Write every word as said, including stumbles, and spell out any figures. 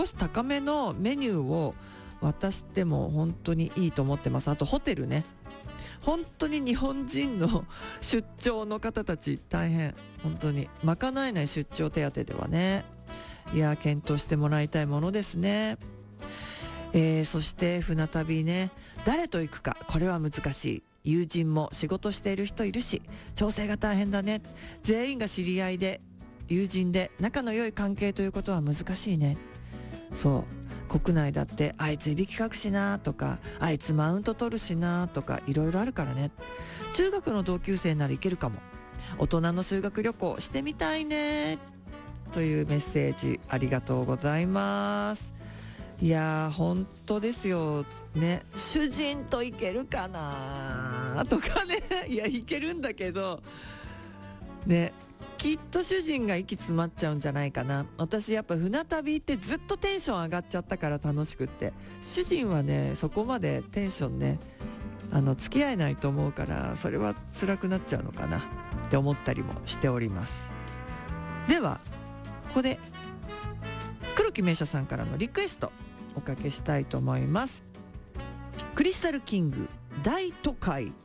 少し高めのメニューを渡しても本当にいいと思ってます。あとホテルね、本当に日本人の出張の方たち大変、本当に賄えない出張手当ではね、いや検討してもらいたいものですね。えー、そして船旅ね、誰と行くか、これは難しい。友人も仕事している人いるし、調整が大変だね。全員が知り合いで友人で仲の良い関係ということは難しいね。そう国内だってあいついびきかくしなとか、あいつマウント取るしなとか、いろいろあるからね。中学の同級生ならいけるかも。大人の修学旅行してみたいねというメッセージありがとうございます。いやー本当ですよね。主人と行けるかなとかねいや行けるんだけどね、きっと主人が息詰まっちゃうんじゃないかな。私やっぱ船旅ってずっとテンション上がっちゃったから楽しくって、主人はねそこまでテンションねあの付き合えないと思うから、それは辛くなっちゃうのかなって思ったりもしております。ではここで黒木名車さんからのリクエストおかけしたいと思います。クリスタルキング大都会